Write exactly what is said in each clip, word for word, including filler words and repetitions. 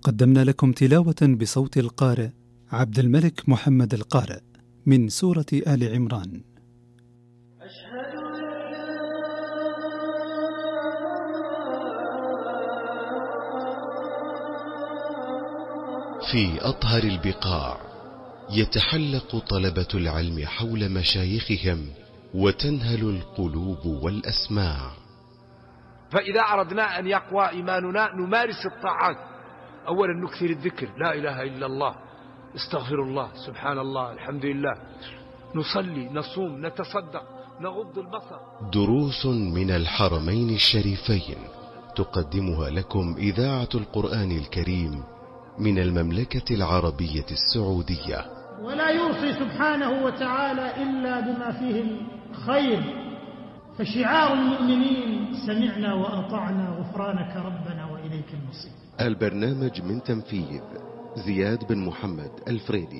قدمنا لكم تلاوة بصوت القارئ عبد الملك محمد القارئ من سورة آل عمران. في أطهر البقاع يتحلق طلبة العلم حول مشايخهم وتنهل القلوب والأسماع. فإذا أردنا أن يقوى إيماننا نمارس الطاعات. أولا نكثر الذكر، لا إله إلا الله، استغفر الله، سبحان الله، الحمد لله، نصلي، نصوم، نتصدق، نغض البصر. دروس من الحرمين الشريفين تقدمها لكم إذاعة القرآن الكريم من المملكة العربية السعودية. ولا يوصي سبحانه وتعالى إلا بما فيه الخير، فشعار المؤمنين سمعنا وأطعنا غفرانك ربنا وإليك المصير. البرنامج من تنفيذ زياد بن محمد الفريدي.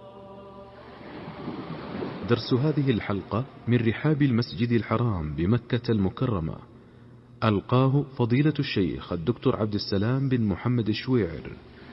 درس هذه الحلقة من رحاب المسجد الحرام بمكة المكرمة، ألقاه فضيلة الشيخ الدكتور عبد السلام بن محمد الشويعر.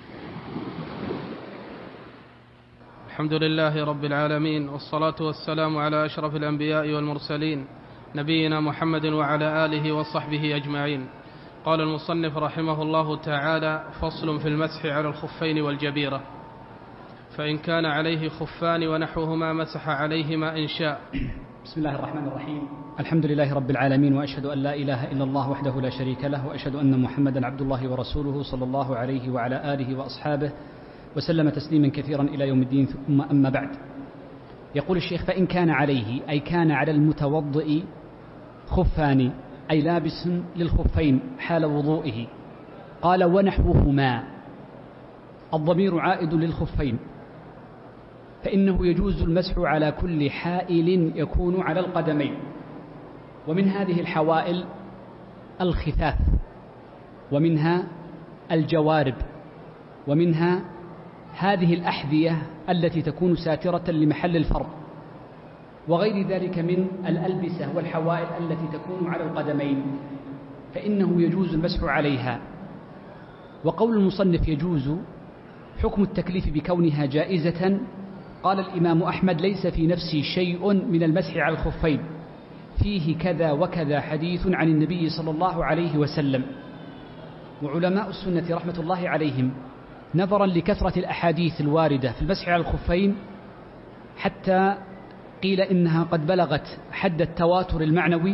الحمد لله رب العالمين، والصلاة والسلام على أشرف الأنبياء والمرسلين نبينا محمد وعلى آله وصحبه أجمعين. قال المصنف رحمه الله تعالى: فصل في المسح على الخفين والجبيرة. فإن كان عليه خفان ونحوهما مسح عليهما إن شاء. بسم الله الرحمن الرحيم. الحمد لله رب العالمين، وأشهد أن لا إله إلا الله وحده لا شريك له، وأشهد أن محمدا عبد الله ورسوله صلى الله عليه وعلى آله وأصحابه وسلم تسليما كثيرا إلى يوم الدين. ثم أما بعد، يقول الشيخ: فإن كان عليه، أي كان على المتوضئ، خفان، أي لابس للخفين حال وضوئه. قال: ونحوهما، الضمير عائد للخفين، فإنه يجوز المسح على كل حائل يكون على القدمين، ومن هذه الحوائل الخفاف، ومنها الجوارب، ومنها هذه الأحذية التي تكون ساترة لمحل الفرض، وغير ذلك من الألبسة والحوائل التي تكون على القدمين، فإنه يجوز المسح عليها. وقول المصنف يجوز حكم التكليف بكونها جائزة. قال الإمام أحمد: ليس في نفسي شيء من المسح على الخفين، فيه كذا وكذا حديث عن النبي صلى الله عليه وسلم. وعلماء السنة رحمة الله عليهم، نظرا لكثرة الأحاديث الواردة في المسح على الخفين، حتى قيل إنها قد بلغت حد التواتر المعنوي،